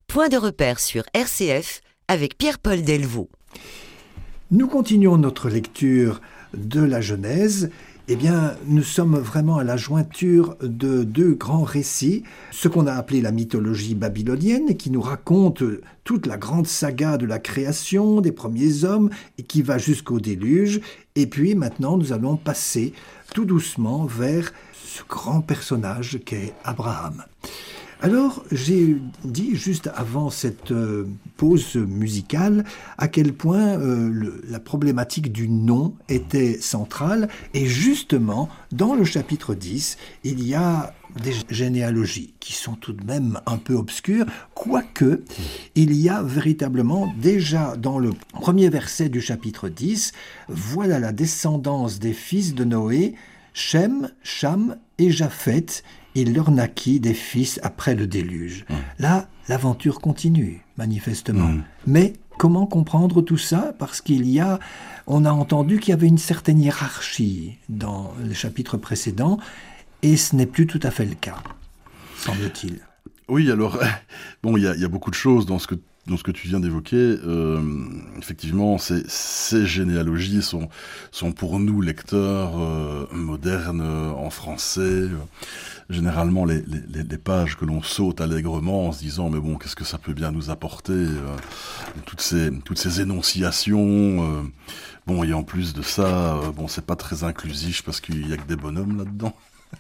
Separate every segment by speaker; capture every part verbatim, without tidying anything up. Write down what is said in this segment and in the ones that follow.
Speaker 1: Point de repère sur R C F avec Pierre-Paul Delvaux.
Speaker 2: Nous continuons notre lecture de la Genèse. Eh bien, nous sommes vraiment à la jointure de deux grands récits, ce qu'on a appelé la mythologie babylonienne, qui nous raconte toute la grande saga de la création des premiers hommes et qui va jusqu'au déluge. Et puis maintenant, nous allons passer tout doucement vers ce grand personnage qu'est Abraham. Alors, j'ai dit juste avant cette euh, pause musicale à quel point euh, le, la problématique du nom était centrale. Et justement, dans le chapitre dix, il y a des généalogies qui sont tout de même un peu obscures, quoique il y a véritablement déjà dans le premier verset du chapitre dix, voilà la descendance des fils de Noé, Shem, Cham et Japheth. Il leur naquit des fils après le déluge. Mmh. Là, l'aventure continue, manifestement. Mmh. Mais comment comprendre tout ça ? Parce qu'il y a, on a entendu qu'il y avait une certaine hiérarchie dans le chapitre précédent, et ce n'est plus tout à fait le cas, semble-t-il.
Speaker 3: Oui, alors, bon, il y a, il y a beaucoup de choses dans ce que dans ce que tu viens d'évoquer. Euh, effectivement, ces, ces généalogies sont, sont pour nous, lecteurs euh, modernes euh, en français, euh, généralement les, les, les pages que l'on saute allègrement en se disant « mais bon, qu'est-ce que ça peut bien nous apporter euh, ?» toutes ces, toutes ces énonciations, euh, bon, et en plus de ça, euh, bon, c'est pas très inclusif parce qu'il y a que des bonhommes là-dedans.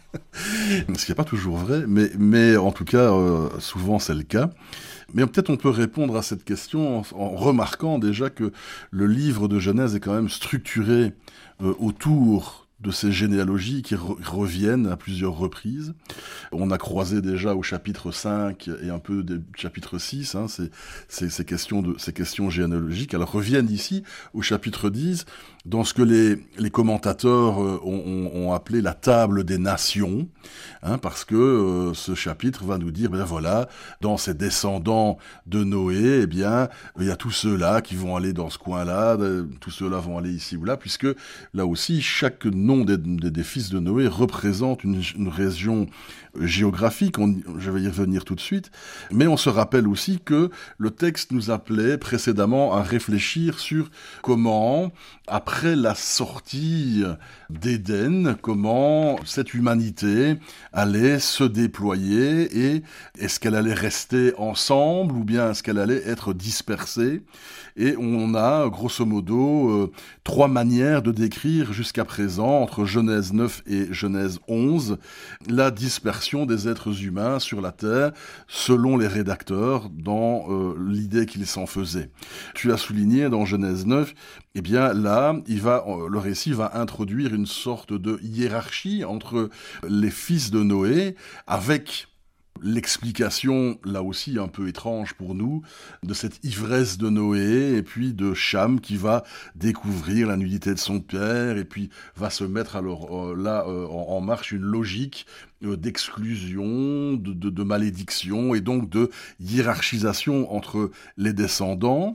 Speaker 3: Ce qui n'est pas toujours vrai, mais, mais en tout cas, euh, souvent c'est le cas. Mais peut-être on peut répondre à cette question en, en remarquant déjà que le livre de Genèse est quand même structuré euh, autour de ces généalogies qui re- reviennent à plusieurs reprises. On a croisé déjà au chapitre cinq et un peu du chapitre six, hein, ces, ces, ces, questions de, ces questions généalogiques. Elles reviennent ici au chapitre dix, dans ce que les, les commentateurs euh, ont, ont, ont appelé la table des nations, hein, parce que euh, ce chapitre va nous dire, ben voilà, dans ces descendants de Noé, eh bien, il y a tous ceux-là qui vont aller dans ce coin-là, tous ceux-là vont aller ici ou là, puisque là aussi, chaque nom des, des, des fils de Noé représente une, une région géographique, on, je vais y revenir tout de suite, mais on se rappelle aussi que le texte nous appelait précédemment à réfléchir sur comment, après la sortie d'Éden, comment cette humanité allait se déployer et est-ce qu'elle allait rester ensemble ou bien est-ce qu'elle allait être dispersée. Et on a, grosso modo, euh, trois manières de décrire jusqu'à présent, entre Genèse neuf et Genèse onze, la dispersion des êtres humains sur la Terre, selon les rédacteurs, dans euh, l'idée qu'ils s'en faisaient. Tu as souligné dans Genèse neuf, eh bien là, il va, euh, le récit va introduire une sorte de hiérarchie entre les fils de Noé, avec l'explication, là aussi un peu étrange pour nous, de cette ivresse de Noé, et puis de Cham qui va découvrir la nudité de son père, et puis va se mettre alors euh, là euh, en, en marche une logique euh, d'exclusion, de, de, de malédiction, et donc de hiérarchisation entre les descendants.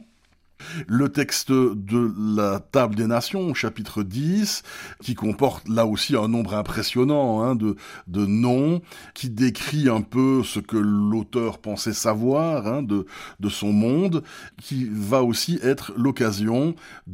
Speaker 3: Le texte de la Table des Nations, chapitre dix, qui comporte là aussi un nombre impressionnant hein, de, de noms, qui décrit un peu ce que l'auteur pensait savoir hein, de, de son monde, qui va aussi être l'occasion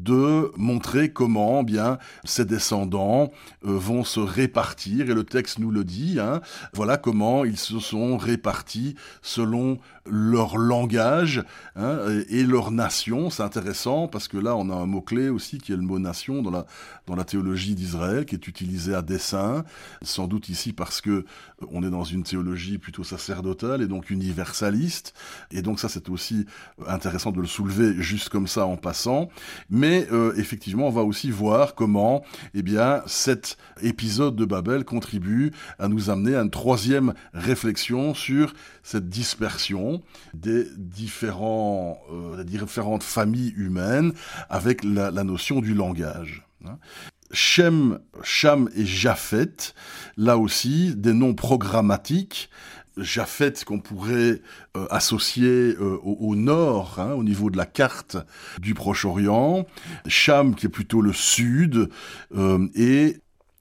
Speaker 3: de montrer comment bien ses descendants euh, vont se répartir, et le texte nous le dit, hein, voilà comment ils se sont répartis selon leur langage hein, et leur nation. C'est intéressant parce que là, on a un mot-clé aussi qui est le mot nation dans la, dans la théologie d'Israël, qui est utilisé à dessein, sans doute ici parce que on est dans une théologie plutôt sacerdotale et donc universaliste. Et donc ça, c'est aussi intéressant de le soulever juste comme ça en passant. Mais euh, effectivement, on va aussi voir comment eh bien, cet épisode de Babel contribue à nous amener à une troisième réflexion sur cette dispersion des, différents, euh, des différentes familles humaines avec la, la notion du langage. Hein. Shem, Cham et Japheth, là aussi, des noms programmatiques. Japheth qu'on pourrait euh, associer euh, au, au nord, hein, au niveau de la carte du Proche-Orient. Cham qui est plutôt le sud, euh, et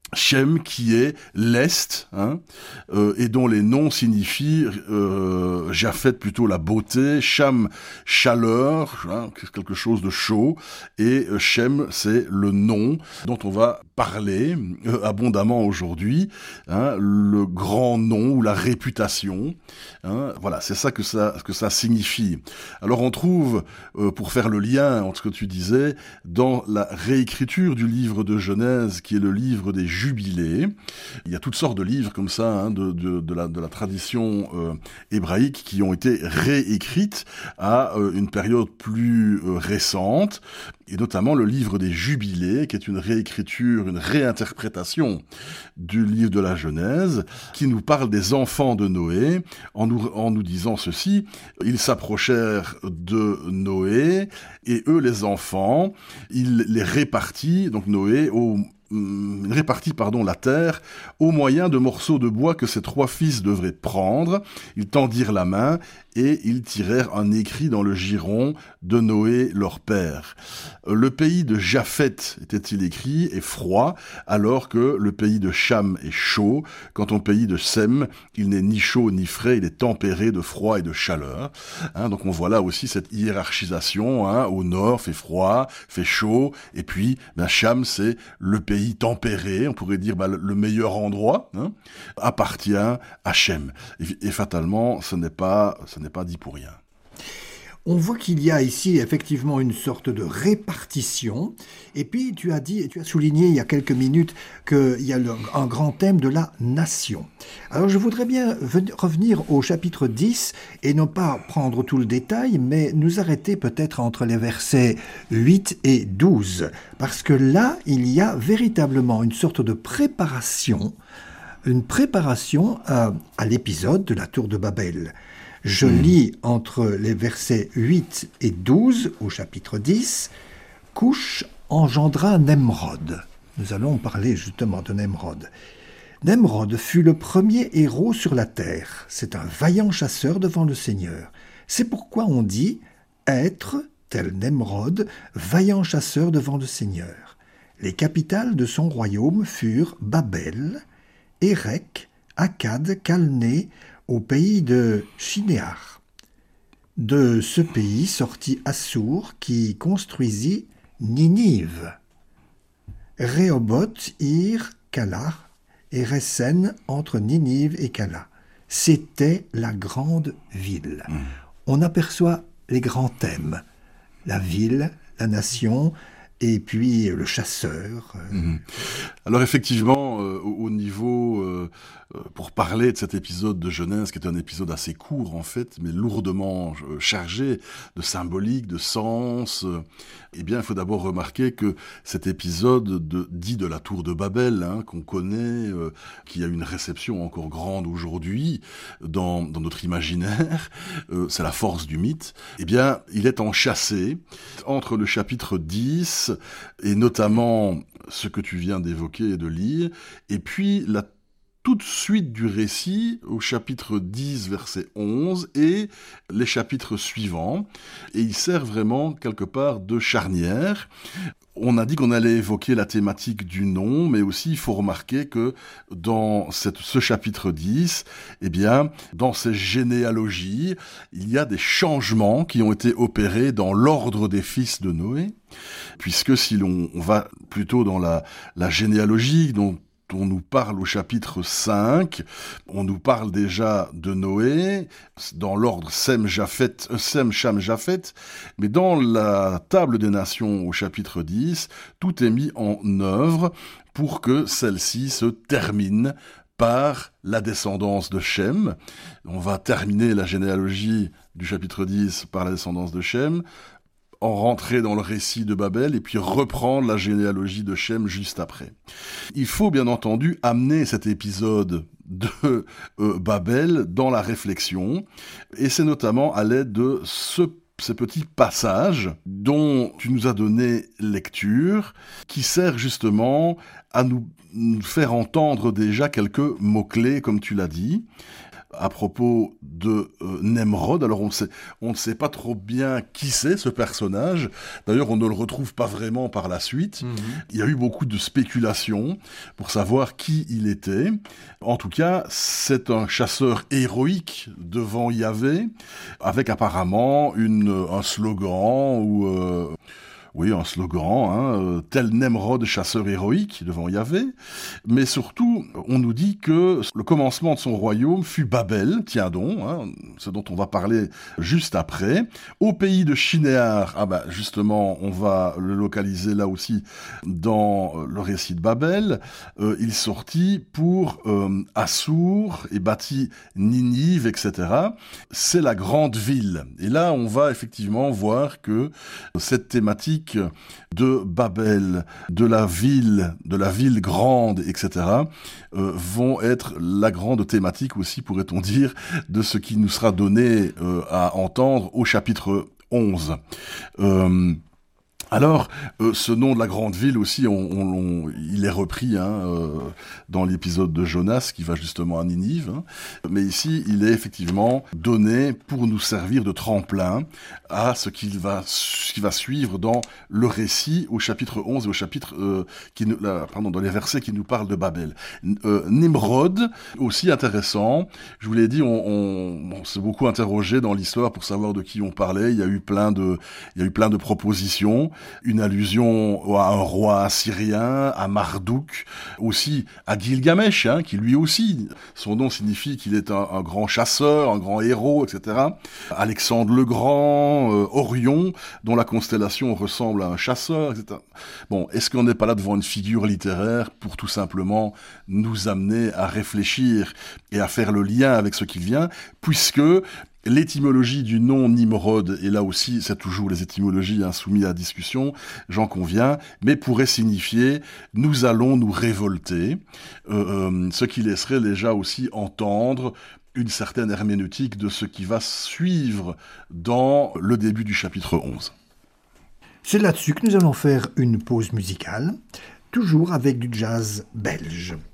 Speaker 3: Shem qui est l'Est, hein, euh, et dont les noms signifient euh, Japhet plutôt la beauté, Cham chaleur, hein, quelque chose de chaud, et euh, Shem c'est le nom dont on va parler euh, abondamment aujourd'hui, hein, le grand nom ou la réputation, hein, voilà, c'est ça que ça que ça signifie. Alors on trouve, euh, pour faire le lien entre ce que tu disais, dans la réécriture du livre de Genèse, qui est le livre des Jubilés. Il y a toutes sortes de livres comme ça, hein, de, de, de, la, de la tradition euh, hébraïque qui ont été réécrites à euh, une période plus euh, récente, et notamment le livre des Jubilés, qui est une réécriture, une réinterprétation du livre de la Genèse, qui nous parle des enfants de Noé, en nous, en nous disant ceci: ils s'approchèrent de Noé, et eux, les enfants, il les répartit, donc Noé, au Il répartit pardon, la terre au moyen de morceaux de bois que ses trois fils devraient prendre. Ils tendirent la main et ils tirèrent un écrit dans le giron de Noé, leur père. Le pays de Japhet, était-il écrit, est froid, alors que le pays de Cham est chaud. Quant au pays de Sem, il n'est ni chaud ni frais, il est tempéré de froid et de chaleur. Hein, donc on voit là aussi cette hiérarchisation, hein, au nord fait froid, fait chaud, et puis ben, Cham c'est le pays tempéré, on pourrait dire bah, le meilleur endroit, hein, appartient à Shem. Et, et fatalement, ce n'est pas, ce n'est pas dit pour rien.
Speaker 2: On voit qu'il y a ici effectivement une sorte de répartition. Et puis tu as dit, tu as souligné il y a quelques minutes qu'il y a le, un grand thème de la nation. Alors je voudrais bien venir, revenir au chapitre dix et non pas prendre tout le détail, mais nous arrêter peut-être entre les versets huit et douze. Parce que là, il y a véritablement une sorte de préparation, une préparation à, à l'épisode de la tour de Babel. Je mmh. lis entre les versets huit et douze au chapitre dix, « Couche engendra Nemrod ». Nous allons parler justement de Nemrod. Nemrod fut le premier héros sur la terre. C'est un vaillant chasseur devant le Seigneur. C'est pourquoi on dit « être, tel Nemrod, vaillant chasseur devant le Seigneur ». Les capitales de son royaume furent Babel, Érec, Akkad, Calné, au pays de Shinéar. De ce pays sortit Assur qui construisit Ninive. Rehoboth, Ir, Kala et Resen entre Ninive et Kala. C'était la grande ville. Mmh. On aperçoit les grands thèmes. La ville, la nation, et puis le chasseur.
Speaker 3: Mmh. Alors effectivement, euh, au, au niveau... Euh, pour parler de cet épisode de Genèse, qui est un épisode assez court en fait, mais lourdement chargé de symbolique, de sens, eh bien il faut d'abord remarquer que cet épisode de, dit de la tour de Babel, hein, qu'on connaît, euh, qui a une réception encore grande aujourd'hui dans, dans notre imaginaire, euh, c'est la force du mythe, eh bien il est enchâssé entre le chapitre dix, et notamment ce que tu viens d'évoquer et de lire, et puis la toute suite du récit au chapitre dix, verset onze, et les chapitres suivants. Et il sert vraiment quelque part de charnière. On a dit qu'on allait évoquer la thématique du nom, mais aussi il faut remarquer que dans cette, ce chapitre dix, eh bien, dans ces généalogies, il y a des changements qui ont été opérés dans l'ordre des fils de Noé, puisque si l'on on va plutôt dans la, la généalogie dont on nous parle au chapitre cinq, on nous parle déjà de Noé, dans l'ordre Sem, Japhet, euh, Sem, Cham, Japhet, mais dans la table des nations au chapitre dix, tout est mis en œuvre pour que celle-ci se termine par la descendance de Shem. On va terminer la généalogie du chapitre dix par la descendance de Shem, en rentrer dans le récit de Babel et puis reprendre la généalogie de Shem juste après. Il faut bien entendu amener cet épisode de euh, Babel dans la réflexion, et c'est notamment à l'aide de ce, ces petits passages dont tu nous as donné lecture, qui sert justement à nous, nous faire entendre déjà quelques mots-clés, comme tu l'as dit. à propos de euh, Nemrod. Alors on, sait, on ne sait pas trop bien qui c'est ce personnage. D'ailleurs, on ne le retrouve pas vraiment par la suite. Mmh. Il y a eu beaucoup de spéculations pour savoir qui il était. En tout cas, c'est un chasseur héroïque devant Yahvé, avec apparemment une, un slogan ou... Euh, Oui, un slogan, hein, euh, tel Nemrod, chasseur héroïque devant Yahvé. Mais surtout, on nous dit que le commencement de son royaume fut Babel, tiens donc, hein, ce dont on va parler juste après. Au pays de Shinéar, ah bah justement, on va le localiser là aussi dans le récit de Babel. Euh, il sortit pour euh, Assour et bâtit Ninive, et cetera. C'est la grande ville. Et là, on va effectivement voir que cette thématique de Babel, de la ville, de la ville grande, et cetera, euh, vont être la grande thématique aussi, pourrait-on dire, de ce qui nous sera donné euh, à entendre au chapitre onze. Euh, Alors, euh, ce nom de la grande ville aussi, on, on, on, il est repris hein, euh, dans l'épisode de Jonas qui va justement à Ninive. Hein. Mais ici, il est effectivement donné pour nous servir de tremplin à ce qui va, ce qui va suivre dans le récit au chapitre onze et au chapitre, euh, qui nous, là, pardon, dans les versets qui nous parlent de Babel. Euh, Nimrod, aussi intéressant. Je vous l'ai dit, on, on, on s'est beaucoup interrogé dans l'histoire pour savoir de qui on parlait. Il y a eu plein de, il y a eu plein de propositions. Une allusion à un roi assyrien, à Marduk, aussi à Gilgamesh, hein, qui lui aussi, son nom signifie qu'il est un, un grand chasseur, un grand héros, et cetera. Alexandre le Grand, euh, Orion, dont la constellation ressemble à un chasseur, et cetera. Bon, est-ce qu'on n'est pas là devant une figure littéraire pour tout simplement nous amener à réfléchir et à faire le lien avec ce qui vient, puisque l'étymologie du nom Nimrod, et là aussi c'est toujours les étymologies hein, soumises à discussion, j'en conviens, mais pourrait signifier « nous allons nous révolter euh, euh, », ce qui laisserait déjà aussi entendre une certaine herméneutique de ce qui va suivre dans le début du chapitre onze.
Speaker 2: C'est là-dessus que nous allons faire une pause musicale, toujours avec du jazz belge.